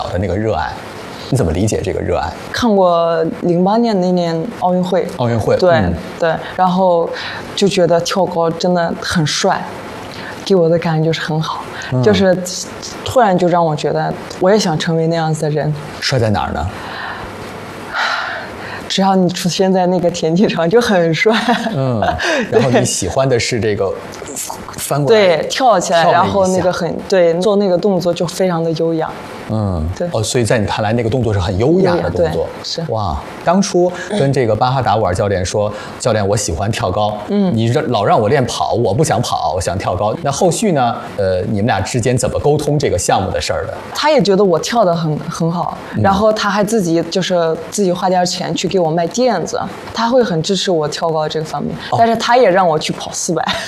的那个热爱，你怎么理解这个热爱？ 看过08年那年奥运会，对、对，然后就觉得跳高真的很帅，给我的感觉就是很好，就是突然就让我觉得我也想成为那样子的人。 帅在哪儿呢？ 只要你出现在那个田径场就很帅。 然后你喜欢的是这个翻过来， 对，跳起来，然后那个做那个动作就非常的优雅。对。 所以在你看来，那个动作是很优雅的动作。 是。 哇，当初跟这个巴哈达瓦尔教练说，教练，我喜欢跳高，你老让我练跑，我不想跑，我想跳高。那后续呢？你们俩之间怎么沟通这个项目的事儿的？ 他也觉得我跳得很好，然后他还自己花点钱去给我卖垫子，他会很支持我跳高这个方面。但是他也让我去跑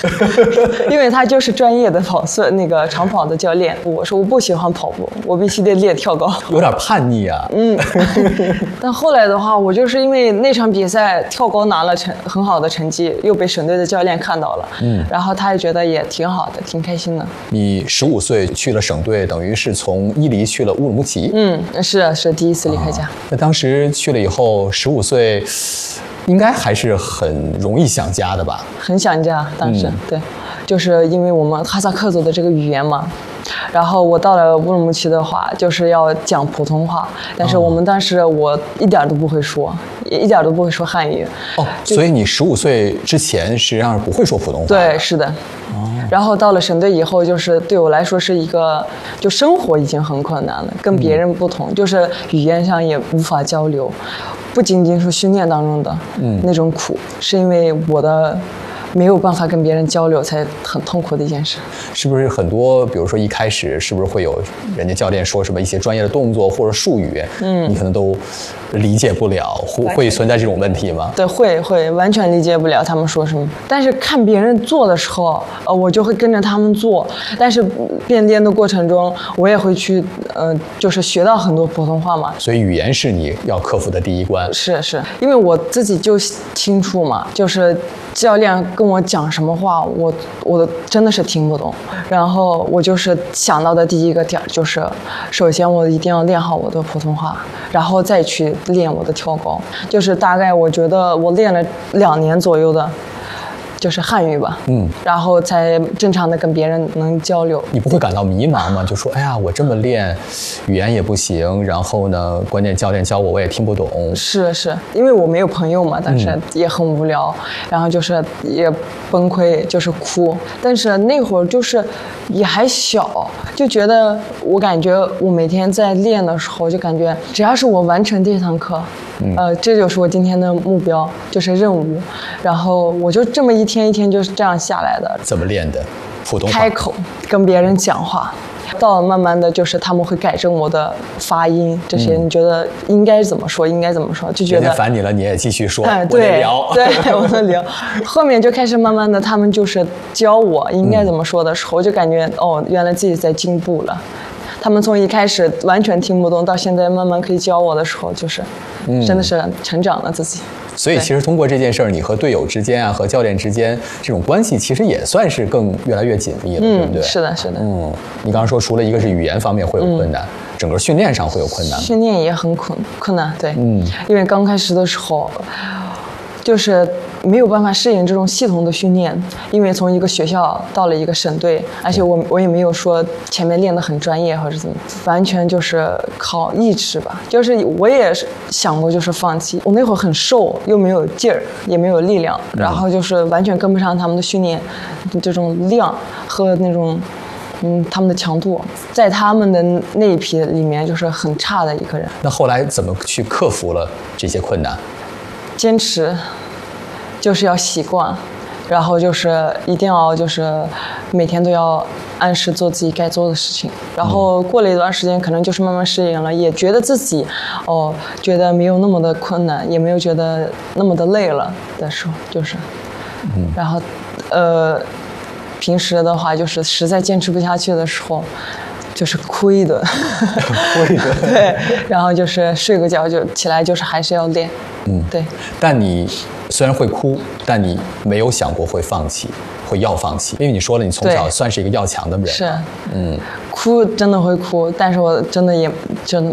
400，因为他就是专业的那个长跑的教练。我说我不喜欢跑步，我必须得练跳高。 有点叛逆啊。 但后来的话，我就是因为那场比赛跳高拿了很好的成绩，又被省队的教练看到了，然后他也觉得也挺好的，挺开心的。 你15岁去了省队，等于是从伊犁去了乌鲁木齐。 是第一次离开家。 那当时去了以后，15岁，应该还是很容易想家的吧？ 很想家，当时对，就是因为我们哈萨克族的这个语言嘛。然后我到了乌鲁木齐的话，就是要讲普通话，但是我们当时我一点都不会说，一点都不会说汉语。 所以你15岁之前实际上是不会说普通话的。 对，是的。然后到了省队以后，就是对我来说是一个，就生活已经很困难了，跟别人不同，就是语言上也无法交流，不仅仅是训练当中的那种苦，是因为我的没有办法跟别人交流，才很痛苦的一件事。 是不是很多，比如说一开始是不是会有人家教练说什么一些专业的动作或者术语，你可能都理解不了，会存在这种问题吗？ 对，会完全理解不了他们说什么。但是看别人做的时候，我就会跟着他们做。但是练的过程中，我也会去，就是学到很多普通话嘛。 所以语言是你要克服的第一关。 是，因为我自己就清楚嘛，就是教练跟我讲什么话，我真的是听不懂。然后我就是想到的第一个点就是，首先我一定要练好我的普通话，然后再去练我的跳高。就是大概我觉得我练了2年左右的，就是汉语吧，然后才正常的跟别人能交流。 你不会感到迷茫吗？就说哎呀，我这么练，语言也不行，然后呢，关键教练教我也听不懂。 是，因为我没有朋友嘛，但是也很无聊，然后就是也崩溃，就是哭。但是那会儿就是也还小，就觉得我感觉我每天在练的时候，就感觉只要是我完成这堂课，这就是我今天的目标，就是任务。然后我就这么一天一天就是这样下来的。 怎么练的？普通话。 开口跟别人讲话，到了慢慢的就是他们会改正我的发音，这些你觉得应该怎么说，就觉得烦你了，你也继续说，我对， 聊， 对，我能聊。后面就开始慢慢的，他们就是教我应该怎么说的时候，我就感觉原来自己在进步了。他们从一开始完全听不懂，到现在慢慢可以教我的时候，就是真的是成长了自己。 所以其实通过这件事儿，你和队友之间啊，和教练之间这种关系，其实也算是越来越紧密了，对不对？ 是的。 你刚刚说，除了一个是语言方面会有困难，整个训练上会有困难吗？ 训练也很困难，对，因为刚开始的时候，就是没有办法适应这种系统的训练，因为从一个学校到了一个省队，而且我也没有说前面练得很专业或者怎么，完全就是靠意志吧。就是我也想过就是放弃，我那会儿很瘦，又没有劲儿，也没有力量，然后就是完全跟不上他们的训练这种量和那种他们的强度，在他们的那一批里面就是很差的一个人。 那后来怎么去克服了这些困难？ 坚持，就是要习惯，然后就是一定要就是每天都要按时做自己该做的事情。然后过了一段时间，可能就是慢慢适应了，也觉得自己觉得没有那么的困难，也没有觉得那么的累了的时候，就是然后平时的话就是实在坚持不下去的时候，就是哭一顿，对，然后就是睡个觉就起来，就是还是要练，对。 但你虽然会哭，但你没有想过会放弃，要放弃，因为你说了，你从小算是一个要强的人。 是，哭真的会哭，但是我真的也真的